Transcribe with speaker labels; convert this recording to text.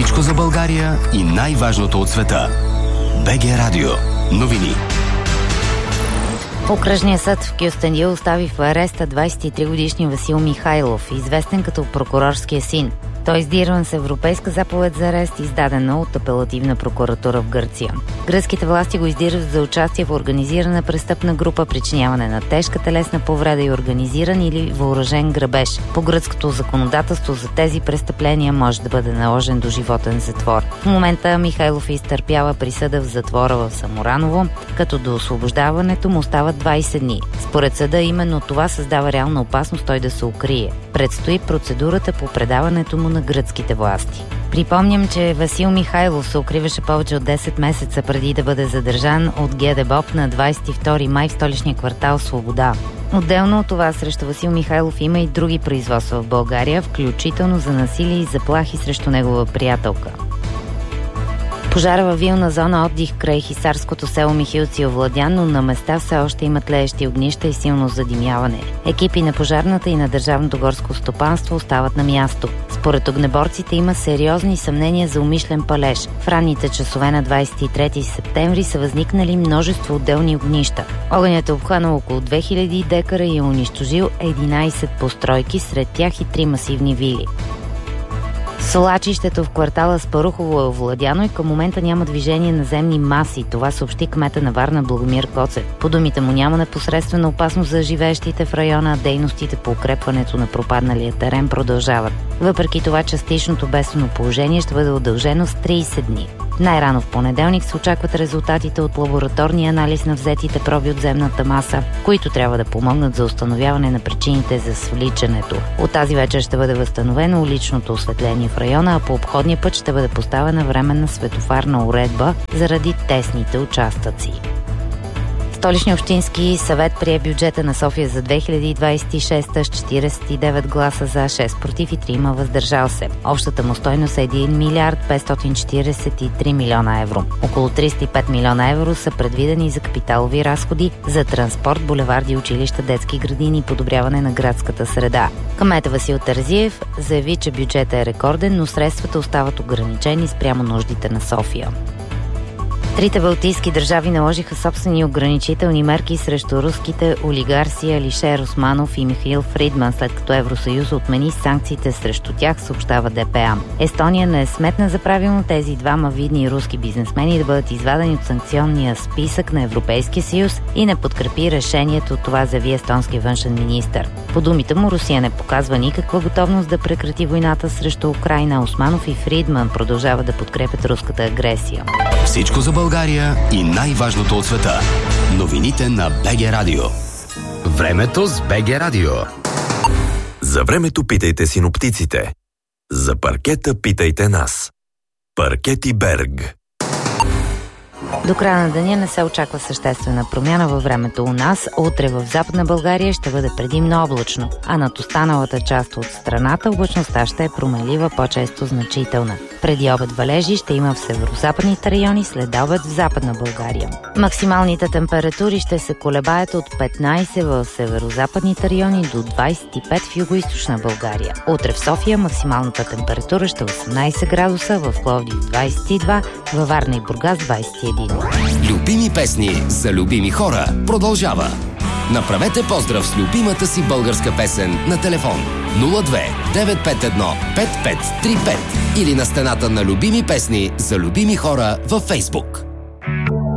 Speaker 1: Всичко за България и най-важното от света. БГ Радио. Новини.
Speaker 2: Окръжният съд в Кюстендил остави в ареста 23-годишния Васил Михайлов, известен като прокурорския син. Той е издирван с европейска заповед за арест, издадена от апелативна прокуратура в Гърция. Гръцките власти го издирват за участие в организирана престъпна група, причиняване на тежка телесна повреда и организиран или въоръжен грабеж. По гръцкото законодателство за тези престъпления може да бъде наложен доживотен затвор. В момента Михайлов изтърпява присъда в затвора в Самураново, като до освобождаването му остават 20 дни. Според съда именно това създава реална опасност той да се укрие. Предстои процедурата по предаването му на гръцките власти. Припомням, че Васил Михайлов се укриваше повече от 10 месеца преди да бъде задържан от ГДБОП на 22 май в столичния квартал Свобода. Отделно от това срещу Васил Михайлов има и други производства в България, включително за насилие и заплахи срещу негова приятелка. Пожара във вилна зона отдих край хисарското село Михилци овладян, но на места все още има тлеещи огнища и силно задимяване. Екипи на пожарната и на Държавното горско стопанство остават на място. Според огнеборците има сериозни съмнения за умишлен палеж. В ранните часове на 23 септември са възникнали множество отделни огнища. Огънят е обхванал около 2000 декара и е унищожил 11 постройки, сред тях и 3 масивни вили. Свлачището в квартала Спарухово е овладяно и към момента няма движение на земни маси. Това съобщи кмета на Варна Благомир Коцев. По думите му няма непосредствена опасност за живеещите в района, а дейностите по укрепването на пропадналия терен продължават. Въпреки това, частичното бедствено положение ще бъде удължено с 30 дни. Най-рано в понеделник се очакват резултатите от лабораторния анализ на взетите проби от земната маса, които трябва да помогнат за установяване на причините за свличането. От тази вечер ще бъде възстановено уличното осветление в района, а по обходния път ще бъде поставена временна светофарна уредба заради тесните участъци. Столичният общински съвет прие бюджета на София за 2026 с 49 гласа за, 6 против и 3 въздържал се. Общата му стойност е 1 милиард 543 милиона евро. Около 305 милиона евро са предвидени за капиталови разходи за транспорт, булеварди, училища, детски градини и подобряване на градската среда. Кметът Васил Терзиев заяви, че бюджетът е рекорден, но средствата остават ограничени спрямо нуждите на София. Трите балтийски държави наложиха собствени ограничителни мерки срещу руските олигарси Алишер Османов и Михаил Фридман, след като Евросъюз отмени санкциите срещу тях, съобщава ДПА. Естония не сметна за правилно тези двама видни руски бизнесмени да бъдат извадени от санкционния списък на Европейския съюз и не подкрепи решението, това заяви естонския външен министър. По думите му, Русия не показва никаква готовност да прекрати войната срещу Украйна. Османов и Фридман продължават да подкрепят руската агресия.
Speaker 1: Всичко за България и най-важното от света. Новините на БГ Радио. Времето с БГ Радио.
Speaker 3: За времето питайте синоптиците. За паркета питайте нас. Паркети Берг.
Speaker 2: До края на деня не се очаква съществена промяна във времето у нас. Утре в Западна България ще бъде предимно облачно, а над останалата част от страната облачността ще е променлива, по-често значителна. Преди обед валежи ще има в северо-западните райони, след обед в Западна България. Максималните температури ще се колебаят от 15 в северо-западните райони до 25 в югоизточна България. Утре в София максималната температура ще е 18 градуса, в Пловдив 22, във Варна и Бургас 21.
Speaker 1: Любими песни за любими хора продължава. Направете поздрав с любимата си българска песен на телефон 02 951 5535 или на стената на любими песни за любими хора във Фейсбук.